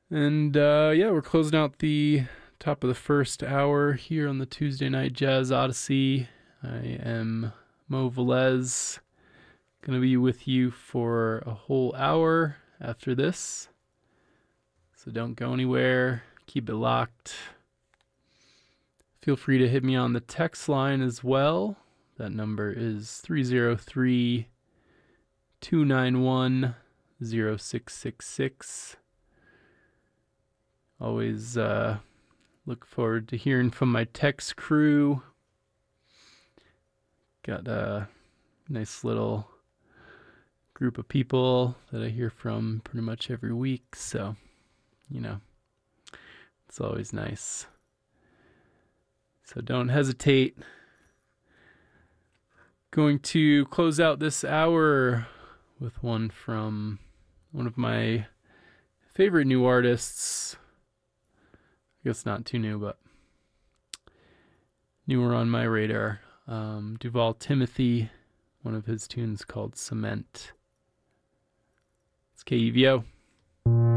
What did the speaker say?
And yeah, we're closing out the top of the first hour here on the Tuesday Night Jazz Odyssey. I am Mo Velez, gonna be with you for a whole hour after this. So don't go anywhere, keep it locked. Feel free to hit me on the text line as well. That number is 303 291 0666. Always look forward to hearing from my text crew. Got a nice little group of people that I hear from pretty much every week. So, it's always nice. So don't hesitate. Going to close out this hour with one from one of my favorite new artists. I guess not too new, but newer on my radar. Duval Timothy, one of his tunes called Cement. It's KUVO.